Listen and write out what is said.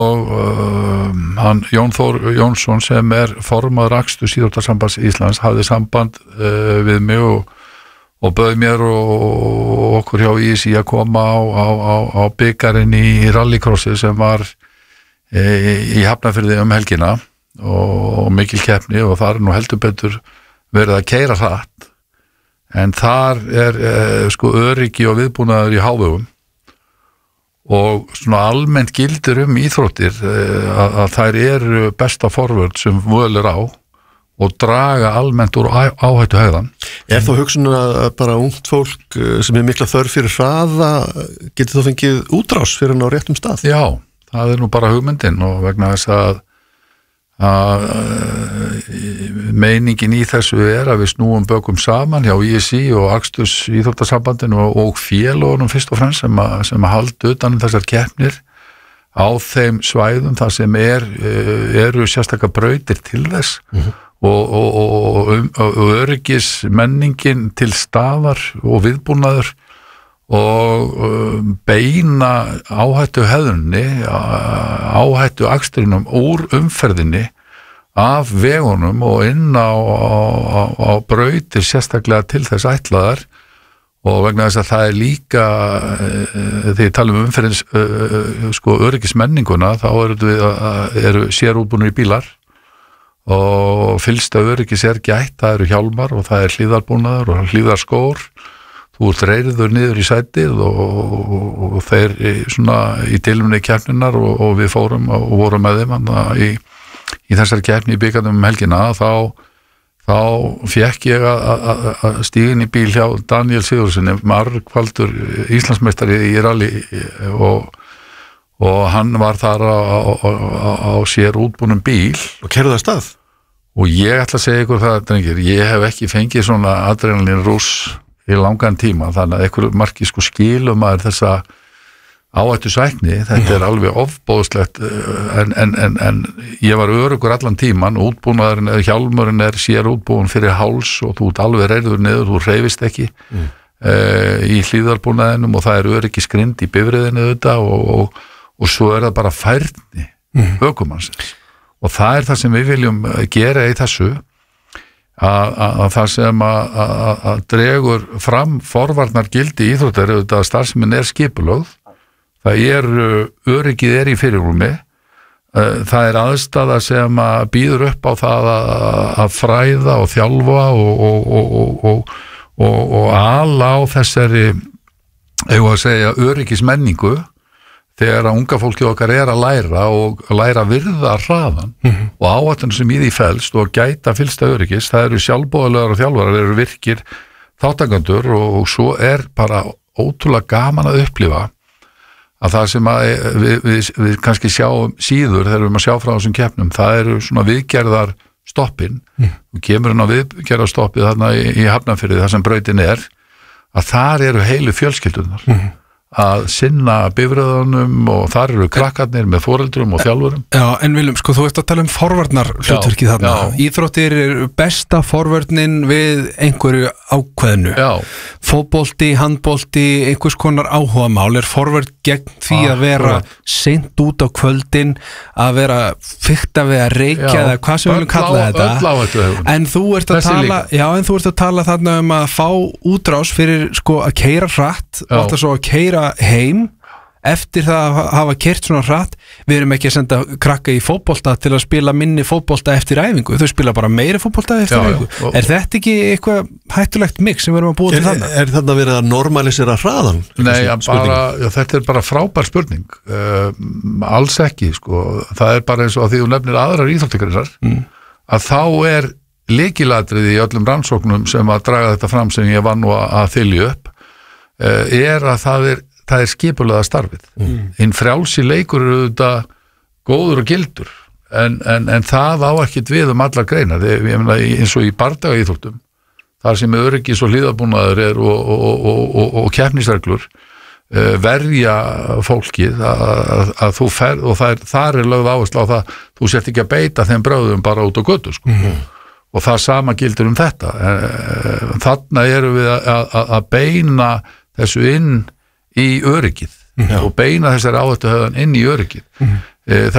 og hann Jón Þór Jónsson sem formaður Aksturs íþróttasambands Íslands hafði samband við mig og bauð mér og okkur hjá ISI að koma á bikarinn í rallycrossi sem var í Hafnarfirði helgina og mikil keppni og þar nú heldur betur verið að keyra hratt en þar sko öryggi og viðbúnaður í hávegum og svona almennt gildir íþróttir að þær eru besta forvörð sem völ á og draga almennt úr áhættu hegðan. Þá hugsun að bara ungt fólk sem mikla þörf fyrir hraða getur þá fengið útrás fyrir hann á réttum stað? Já, það nú bara hugmyndin og vegna þess að meiningin í þessu að við snúum bökum saman hjá ISI og Aksturs íþróttasambandinu og félögunum fyrst og fremst sem halda utan þessar keppnir á þeim svæðum þar sem eru sérstakar brautir til þess og öryggis menningin til staðar og viðbúnaður og beina áhættu hegðunni, áhættu akstrinum úr umferðinni af vegunum og inn á brautir sérstaklega til þess ætlaðar og vegna þess að það líka þegar ég tala umferðins sko öryggismenninguna þá eru sérútbúnir bílar og fylsta öryggis gætt, það eru hjálmar og það hlífðarbúnaður og hlífðarskór þú ert reyður niður í sætið og þeir svona í tilumni keppninnar og við fórum og vorum með þeim í þessari keppni í bikarnum helgina þá fekk ég að stíga inn í bíl hjá Daniel Sigurðssoni, margfaldur Íslandsmeistari í rally og hann var þar á sér útbúnum bíl og keyrði af stað og ég ætla að segja ykkur það, drengir, ég hef ekki fengið svona adrenalín rúss í langan tíma, þannig að einhverju marki sko skilum að þessa áhættu sækni, þetta alveg ofbóðslegt en ég var öruggur allan tíman, útbúnaðurinn hjálmurinn sér útbúin fyrir háls og þú ert alveg reyður niður, þú hreyfist ekki í hlífðarbúnaðinum og það öryggi skrind í bifreiðinu auðvitað og svo það bara færni ökumannsins og það það sem við viljum gera í þessu að það sem að dregur fram forvarnar gildi íþróttar auðvitað starfsemin skipulögð það öryggið í fyrirrúmi það aðstaða sem að býður upp á það að fræða og þjálfa og ala á þessari eigum að segja öryggismenningu þegar að unga fólki okkar að læra og læra að virða hraðan og áhættan sem í því felst og gæta fyllsta öryggis, það eru sjálfboðalegar og þjálfarar, eru virkir þáttakendur og svo bara ótrúlega gaman að upplifa að það sem að við kannski sjáum síður þegar við erum að sjá frá þessum keppnum, það eru svona viðgerðar stoppin og kemur hann á viðgerðarstoppið þarna í Hafnarfirði þar sem brautin að þar eru heilu fjölskyldunar að sinna bifreiðunum og þar eru krakkarnir með foreldrum og þjálfurum. Já, en Willum, sko, þú ert að tala forvarnar hlutverkið þarna. Íþróttir besta forvörnin við einhverju ákveðnu. Já. Fótbolti, handbolti, einhvers konar áhugamál forvörn gegn því að vera seint út á kvöldin, að vera fikta við að reykja eða hvað sem við viljum kalla þetta. En þú ert að tala þarna að fá útrás fyrir sko að keyra hratt og alltaf svo að keyra heim eftir það að hafa keyrt svona hratt. Við erum ekki að senda krakka í fótbolta til að spila minni fótbolta eftir æfingu, þau spila bara meiri fótbolta eftir æfingu. Þetta ekki eitthvað hættulegt mix sem við erum að búa til þarna? Þarna verið að normalisera hraðan? Nei, þetta bara frábær spurning, alls ekki sko. Það bara eins og að því þú nefnir aðrar íþróttakreinar að þá lykilatriði í öllum rannsóknum sem að draga þetta fram sem ég var nú að þylja upp að það skipulega starfið. Hinn frjálsi leikur eru auðvitað góður og gildur en það á ekkert við allar greinar. Ég meina eins og í bardagaíþróttum þar sem öryggis og hlífðarbúnaður og keppnisreglur verja fólkið að þú fer og þar lögð áherslu á það þú sért ekki að beita þeim bröðum bara út á götu sko. Og það sama gildur þetta. Þarna erum við að beina þessu inn í öryggið og beina þessari áhættuhegðun inn í öryggið. þetta